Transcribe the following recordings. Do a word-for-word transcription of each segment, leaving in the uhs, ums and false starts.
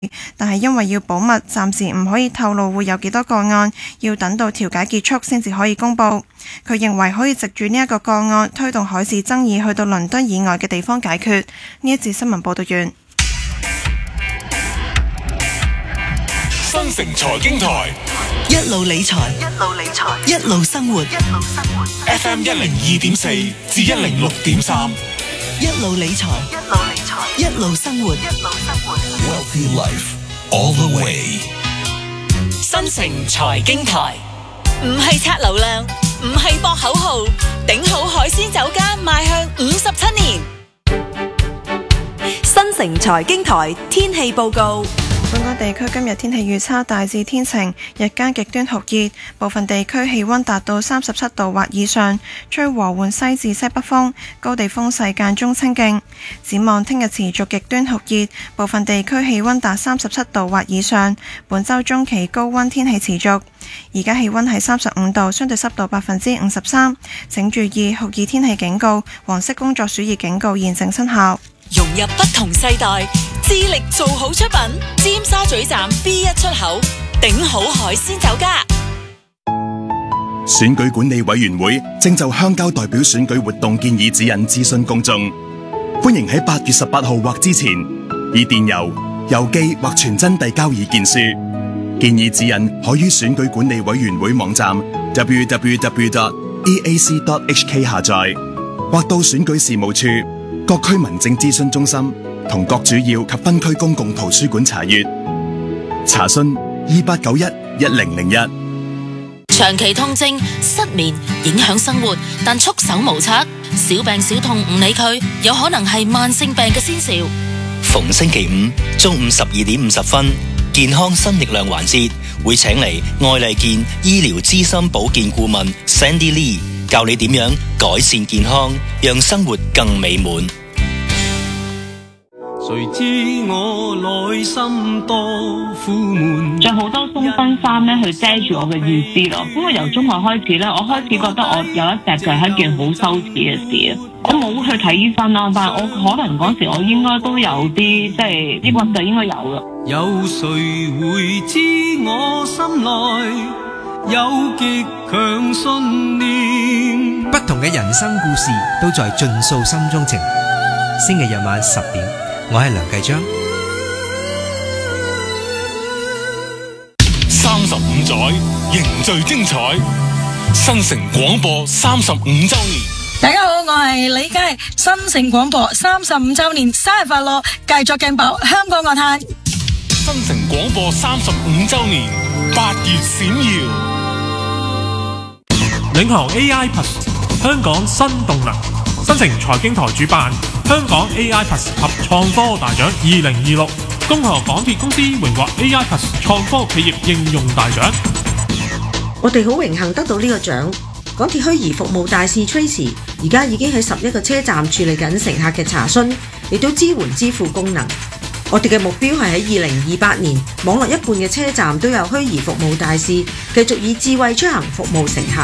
但係因為要保密，暫時唔可以透露會有幾多個案，要等到調解結束先至可以公布。佢認為可以藉住呢一個個案推動海事爭議去到倫敦以外嘅地方解決。呢一節新聞報道完。 新城財經台一路理財， 一路理財， 一路生活， 一路生活。 F M 一零二點四至一零六點三， 一路理財， 一路理財， 一路生活， 一路生活。 Wealthy Life all the way。 新城財經台唔係刷流量，唔係博口號，頂好海鮮酒家邁向五十七年。 新城財經台天氣報告。 本港地區今日天氣預測大致天晴，日間極端酷熱，部分地區氣溫達到三十七度或以上，吹和緩西至西北風，高地風勢間中清勁。展望聽日持續極端酷熱，部分地區氣溫達三十七度或以上，本週中期高溫天氣持續。而家氣溫係三十五度，相對濕度百分之五十三。請注意酷熱天氣警告、黃色工作暑熱警告現正生效。 融入不同世代，致力做好出品。尖沙咀站 B 一出口，頂好海鮮酒家。 選舉管理委員會正就鄉郊代表選舉活動建議指引諮詢公眾，歡迎喺八月十八號或之前以電郵、郵寄或傳真遞交意見書。建議指引可於選舉管理委員會網站 double-u double-u double-u dot e a c dot h k 下載，或到選舉事務處、各區民政諮詢中心同各主要及分區公共圖書館查閱。查詢二八九一一零零一。 長期痛症、失眠影響生活，但束手無策，小病小痛唔理佢，有可能係慢性病嘅先兆。 逢星期五中午十二點五十分，健康新力量環節會請嚟愛麗健醫療資深保健顧問 Sandy Lee 教你點樣改善健康，讓生活更美滿。 誰知我內心多苦悶， 着好多鬆身衫咧去遮住我嘅意思咯。咁我由中學開始咧，我開始覺得我有一隻腳係一件好羞恥嘅事啊！我冇去睇醫生啦，但係我可能嗰時我應該都有啲即係抑鬱就應該有啦。 有誰會知我心內有極強信念？ 不同嘅人生故事都在盡訴心中情。星期日晚十點，我係梁繼章。 三十五載凝聚精彩，新城廣播三十五周年。 大家好，我係李佳，新城廣播三十五周年生日快樂，繼續勁爆香港樂壇。 新城廣播三十五周年，八月閃耀。 領航 A I Plus 香港新動能，新城財經台主辦香港 A I Plus 及創科大獎二零二六，恭賀港鐵公司榮獲 A I Plus 創科企業應用大獎。 我哋好榮幸得到呢個獎。港鐵虛擬服務大使 Tracy 而家已經喺十一個車站處理緊乘客嘅查詢，亦都支援支付功能。我哋嘅目標係喺二零二八年，網絡一半嘅車站都有虛擬服務大使，繼續以智慧出行服務乘客。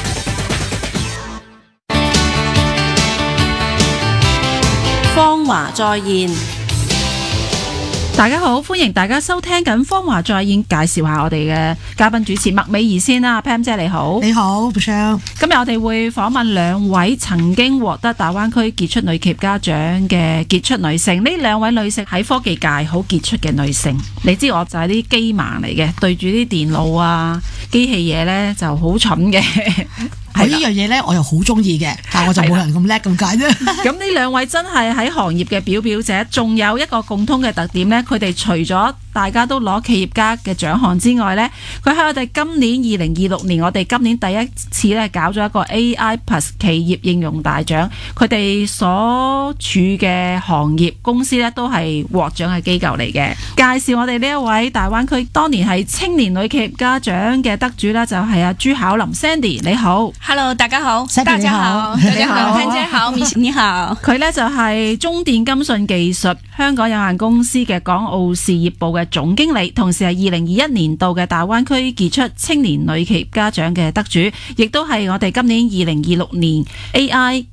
芳華再現。大家好，歡迎大家收聽緊《芳華再現》，介紹下我哋嘅嘉賓主持麥美儀先啦。Pam 姐你好。 你好 Michelle。 今日我哋會訪問兩位曾經獲得大灣區傑出女企業家獎嘅傑出女性。呢兩位女性喺科技界好傑出嘅女性。你知我就係啲機盲嚟嘅，對住啲電腦啊、機器嘢呢就好蠢嘅。 係呢樣嘢呢，我又好中意嘅，但我就冇人咁叻咁解啫。 咁呢兩位真係喺行業嘅表表者，仲有一個共通嘅特點呢，佢哋除咗大家都攞企業家嘅獎項之外呢，佢喺我哋今年二零二六年，我哋今年第一次咧搞咗一個 A I Plus 企業應用大獎，佢哋所處嘅行業公司呢，都係獲獎嘅機構嚟嘅。介紹我哋呢一位大灣區當年係青年女企業家獎嘅得主呢，就係阿朱巧琳 Sandy， 你好。 Hello， 大家好， Sandy， 大家好，大家好，潘姐好，你好。 佢呢就係中電金信技術香港有限公司嘅港澳事業部嘅總經理，同時係二零二一年度嘅大灣區傑出青年女企業家獎嘅得主，亦都係我哋今年二零二六年 A I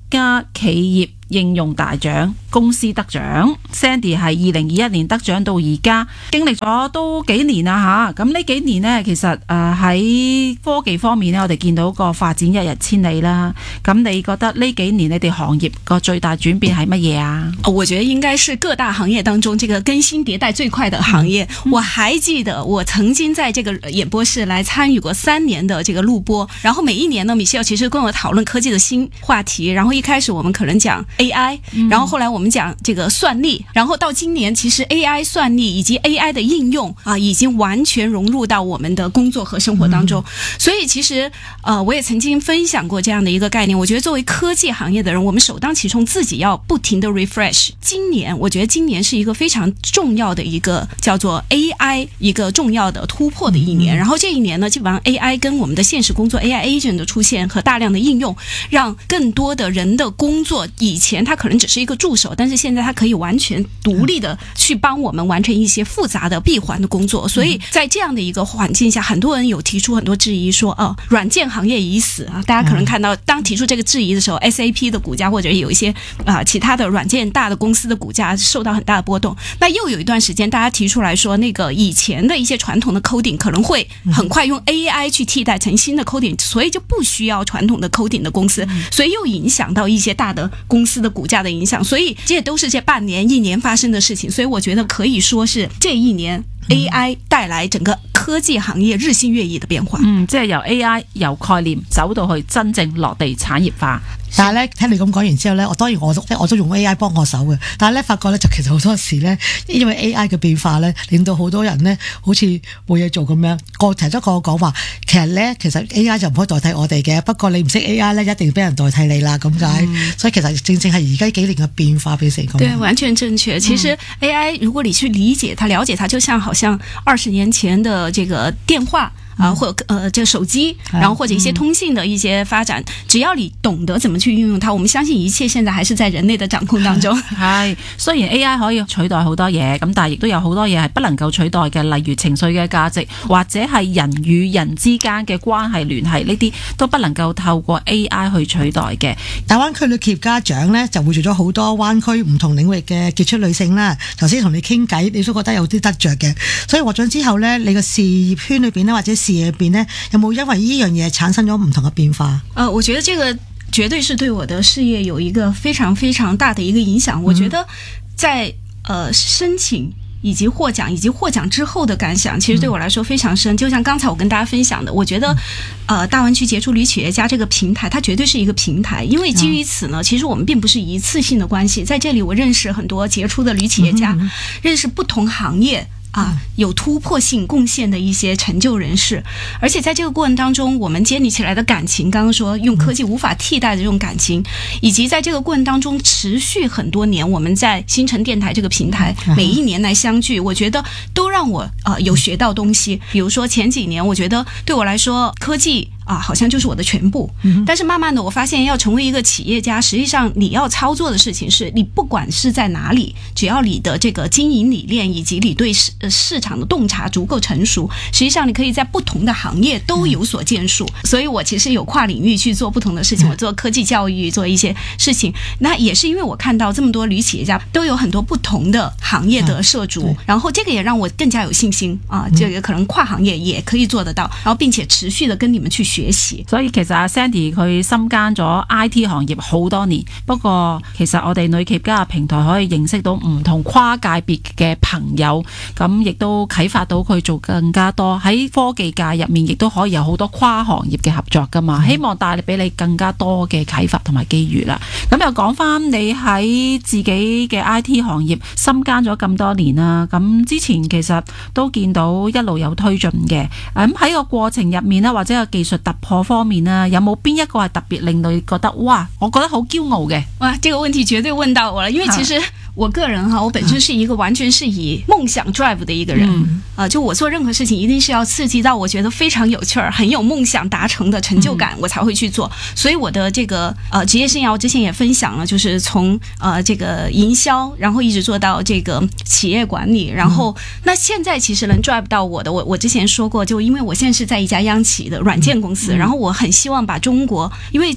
家企業應用大獎公司得獎。 Sandy 係二零二一年得獎到而家，經歷咗都幾年啦吓。咁呢幾年呢，其實誒喺科技方面呢，我哋見到個發展一日千里啦。咁你覺得呢幾年你哋行業個最大轉變係乜嘢啊？ 我覺得應該是各大行業當中這個更新迭代最快的行業。嗯、我還記得我曾經在這個演播室來參與過三年的這個錄播，然後每一年呢 Michelle 其實跟我討論科技的新話題，然後一開始我們可能講 A I， 然後後來我們講這個算力，然後到今年其實 A I 算力以及 A I 的應用啊，已經完全融入到我們的工作和生活當中。所以其實呃我也曾經分享過這樣的一個概念，我覺得作為科技行業的人，我們首當其衝自己要不停的 refresh。今年我覺得今年是一個非常重要的一個叫做 A I 一個重要的突破的一年，然後這一年呢基本上 A I 跟我們的現實工作 A I agent 的出現和大量的應用，讓更多的人的工作以前它可能只是一個助手，但是現在它可以完全獨立的去幫我們完成一些複雜的閉環的工作。所以在這樣的一個環境下，很多人有提出很多質疑說，哦，軟件行業已死啊！大家可能看到當提出這個質疑的時候， S A P 的股價或者有一些啊、呃、其他的軟件大的公司的股價受到很大的波動。那又有一段時間大家提出來說，那個以前的一些傳統的 coding 可能會很快用 A I 去替代成新的 coding， 所以就不需要傳統的 coding 的公司，所以又影響到一些大的公司的股價的影響。所以這些都是這半年一年發生的事情，所以我覺得可以說是這一年 A I 帶來整個科技行業日新月異的變化。 嗯，即係由 A I 由概念走到去真正落地產業化。 但係咧，聽你咁講完之後咧，我當然我都我都用 A I 幫我手嘅。但係咧，發覺咧就其實好多時咧，因為 A I 嘅變化咧，令到好多人咧好似冇嘢做咁樣。個提咗個講話，其實咧其實 A I 就唔可以代替我哋嘅。不過你唔識 A I 咧，一定俾人代替你啦咁解。嗯、所以其實正正係而家幾年嘅變化變成咁。 對，完全正確。其實 A I 如果你去理解它、了解它，就像好像二十年前的這個電話。啊，或者呃，這個手機，然後或者一些通信的一些發展，只要你懂得怎麼去運用它，我們相信一切現在還是在人類的掌控當中。 係，雖然 A I 可以取代好多嘢，咁但係亦都有好多嘢係不能夠取代嘅，例如情緒嘅價值，或者係人與人之間嘅關係聯繫，呢啲都不能夠透過 A I 去取代嘅。 大灣區女企業家獎呢，就會做咗好多灣區唔同領域嘅傑出女性啦。頭先同你傾偈，你都覺得有啲得着嘅，所以獲獎之後呢，你個事業圈裏邊呢，或者事業入邊呢，有冇因為呢樣嘢產生咗唔同嘅變化？ 呃，我覺得這個絕對是對我的事業有一個非常非常大的一個影響。我覺得在呃申請以及獲獎以及獲獎之後的感想，其實對我來說非常深。就像剛才我跟大家分享的，我覺得呃大灣區傑出女企業家這個平台，它絕對是一個平台。因為基於此呢，其實我們並不是一次性的關係。在這裡我認識很多傑出的女企業家，認識不同行業啊，有突破性貢獻的一些成就人士，而且在這個過程當中，我們建立起來的感情，剛剛說用科技無法替代的這種感情，以及在這個過程當中持續很多年，我們在新城電台這個平台每一年來相聚，我覺得都讓我呃有學到東西。比如說前幾年，我覺得對我來說科技啊，好像就是我的全部。但是慢慢的，我發現要成為一個企業家，實際上你要操作的事情是，你不管是在哪裡，只要你的這個經營理念以及你對市市場的洞察足夠成熟，實際上你可以在不同的行業都有所建樹。所以我其實有跨領域去做不同的事情，我做科技教育，做一些事情。那也是因為我看到這麼多女企業家都有很多不同的行業的涉足，然後這個也讓我更加有信心啊，這個可能跨行業也可以做得到，然後並且持續的跟你們去學習。 所以其實阿 Sandy 佢深耕咗 I T 行業好多年，不過其實我哋女企業家嘅平台可以認識到唔同跨界別嘅朋友，咁亦都啟發到佢做更加多喺科技界入面，亦都可以有好多跨行業嘅合作噶嘛。希望帶嚟俾你更加多嘅啟發同埋機遇啦。咁又講翻你喺自己嘅 I T 行業深耕咗咁多年啦，咁之前其實都見到一路有推進嘅，咁喺個過程入面啦，或者個技術突破方面呢，有冇邊一個係特別令到你覺得哇，我覺得好驕傲嘅？ 哇，這個問題絕對問到我了，因為其實我個人哈，我本身是一個完全是以夢想 drive 的一個人，嗯、啊，就我做任何事情一定是要刺激到我覺得非常有趣兒、很有夢想達成的成就感，嗯、我才會去做。所以我的這個呃職業生涯，我之前也分享了，就是從呃這個營銷，然後一直做到這個企業管理，然後、嗯、那現在其實能 drive 到我的，我我之前說過，就因為我現在是在一家央企的軟件公司，嗯、然後我很希望把中國，因為在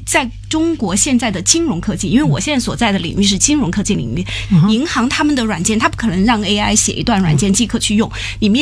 中国现在的金融科技，因为我现在所在的领域是金融科技领域，银行他们的软件，它不可能让 A I 写一段软件即刻去用，里面